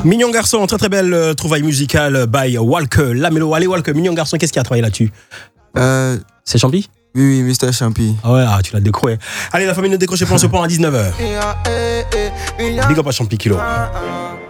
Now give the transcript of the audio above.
Mignon Garçon, très très belle trouvaille musicale by Walker. Lamelo, allez Walker, Mignon Garçon, qu'est-ce qu'il a travaillé là-dessus? C'est Champi? Oui, Mr. Champi. Ah ouais, tu l'as décroché. Allez, la famille ne décroche pas, on se prend à 19h. Big up à Champi Kilo.